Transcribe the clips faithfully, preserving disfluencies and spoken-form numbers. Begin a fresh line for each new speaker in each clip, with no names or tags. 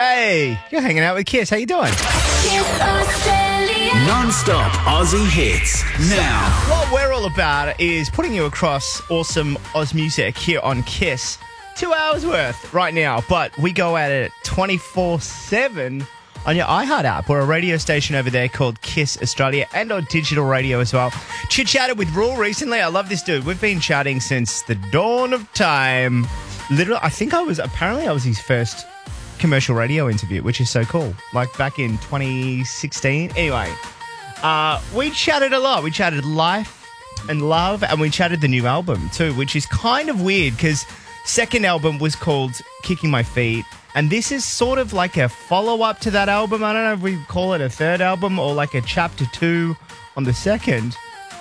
Hey, you're hanging out with Kiss. How you doing?
Kiss Australia.
Non-stop Aussie hits. Now.
What we're all about is putting you across awesome Oz music here on Kiss. Two hours worth right now, but we go at it twenty-four seven on your iHeart app. We're a radio station over there called Kiss Australia and on digital radio as well. Chit-chatted with Rule recently. I love this dude. We've been chatting since the dawn of time. Literally, I think I was, apparently I was his first commercial radio interview, which is so cool. Like back in twenty sixteen. Anyway, uh, we chatted a lot. We chatted life and love, and we chatted the new album too, which is kind of weird because second album was called Kicking My Feet, and this is sort of like a follow-up to that album. I don't know if we call it a third album or like a chapter two on the second.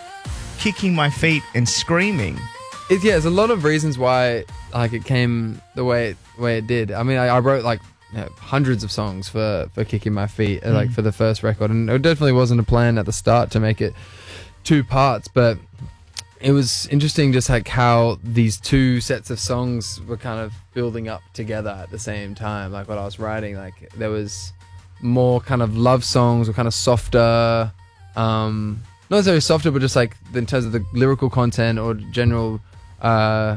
Kicking My Feet and Screaming.
It, yeah, there's a lot of reasons why like it came the way it, way it did. I mean, I, I wrote like you know, hundreds of songs for, for Kicking My Feet, mm. like for the first record, and it definitely wasn't a plan at the start to make it two parts, but it was interesting just like how these two sets of songs were kind of building up together at the same time. Like what I was writing, like there was more kind of love songs or kind of softer, um, not necessarily softer, but just like in terms of the lyrical content or general uh,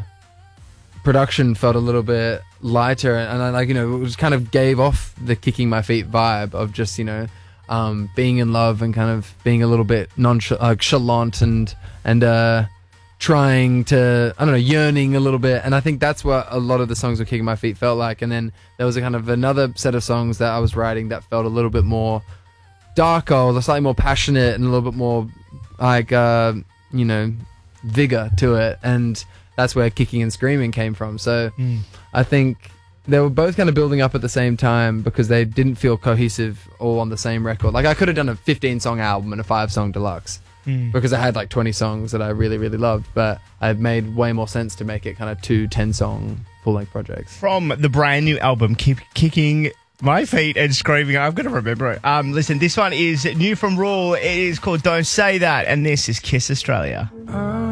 production felt a little bit lighter, and I like, you know, it just kind of gave off the Kicking My Feet vibe of just, you know, um, being in love and kind of being a little bit nonchalant and, and, uh, trying to, I don't know, yearning a little bit. And I think that's what a lot of the songs of Kicking My Feet felt like. And then there was a kind of another set of songs that I was writing that felt a little bit more darker or slightly more passionate and a little bit more like, uh, you know, vigor to it. And that's where Kicking and Screaming came from. So mm. I think they were both kind of building up at the same time because they didn't feel cohesive all on the same record. Like I could have done a fifteen song album and a five song deluxe mm. because I had like twenty songs that I really, really loved, but it made way more sense to make it kind of two ten song full length projects.
From the brand new album, Keep Kicking My Feet and Screaming. I've got to remember it. Um, listen, this one is new from Rule. It is called Don't Say That, and this is Kiss Australia.